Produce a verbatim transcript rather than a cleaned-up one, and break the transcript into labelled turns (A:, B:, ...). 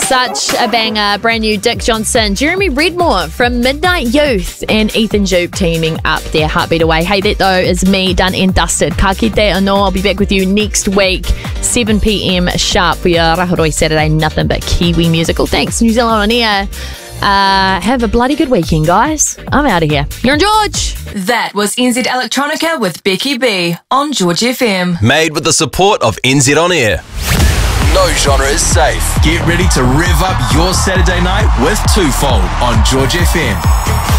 A: Such a banger. Brand new Dick Johnson, Jeremy Redmore from Midnight Youth, and Ethan Jupe teaming up their Heartbeat Away. Hey, that though is me, done and dusted. Ka kite anō. I'll be back with you next week, seven p.m. sharp for your Rahoroi Saturday. Nothing but Kiwi musical. Thanks, New Zealand On Air. Uh, have a bloody good weekend, guys. I'm out of here. You're on George.
B: That was N Z Electronica with Becky B on George F M.
C: Made with the support of N Z On Air. No genre is safe. Get ready to rev up your Saturday night with Twofold on George F M.